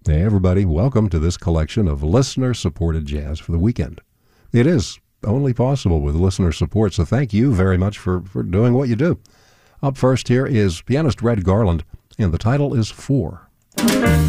Hey, everybody, welcome to this collection of listener-supported jazz for the weekend. It is only possible with listener support, so thank you very much for doing what you do. Up first here is pianist Red Garland, and the title is Four.